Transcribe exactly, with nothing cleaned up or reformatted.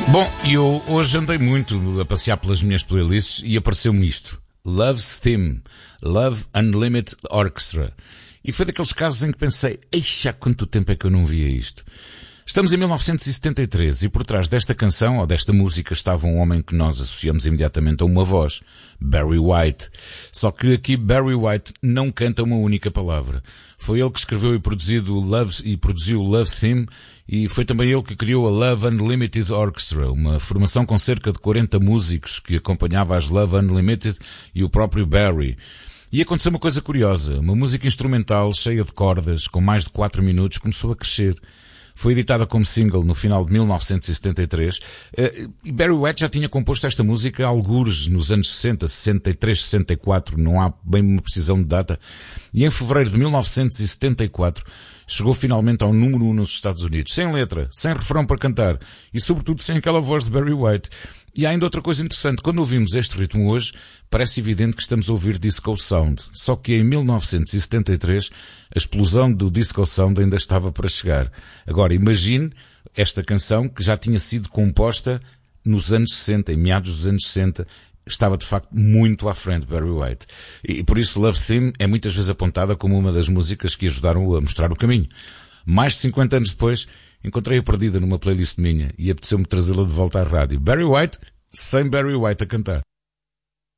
Bom, eu hoje andei muito a passear pelas minhas playlists e apareceu-me isto. Love's Theme, Love Unlimited Orchestra. E foi daqueles casos em que pensei, eixa, há quanto tempo é que eu não via isto? Estamos em mil novecentos e setenta e três e por trás desta canção, ou desta música, estava um homem que nós associamos imediatamente a uma voz, Barry White. Só que aqui Barry White não canta uma única palavra. Foi ele que escreveu e produziu o Love, e produziu o Love Theme, e foi também ele que criou a Love Unlimited Orchestra, uma formação com cerca de quarenta músicos que acompanhava as Love Unlimited e o próprio Barry. E aconteceu uma coisa curiosa, uma música instrumental cheia de cordas, com mais de quatro minutos, começou a crescer. Foi editada como single no final de mil novecentos e setenta e três e Barry White já tinha composto esta música algures nos anos sessenta, sessenta e três, sessenta e quatro, não há bem uma precisão de data, e em fevereiro de mil novecentos e setenta e quatro chegou finalmente ao número um nos Estados Unidos, sem letra, sem refrão para cantar e sobretudo sem aquela voz de Barry White. E há ainda outra coisa interessante, quando ouvimos este ritmo hoje, parece evidente que estamos a ouvir Disco Sound, só que em mil novecentos e setenta e três a explosão do Disco Sound ainda estava para chegar. Agora imagine esta canção que já tinha sido composta nos anos sessenta, em meados dos anos sessenta, estava de facto muito à frente de Barry White. E por isso Love Theme é muitas vezes apontada como uma das músicas que ajudaram a mostrar o caminho. Mais de cinquenta anos depois, encontrei-a perdida numa playlist minha e apeteceu-me trazê-la de volta à rádio. Barry White, sem Barry White a cantar.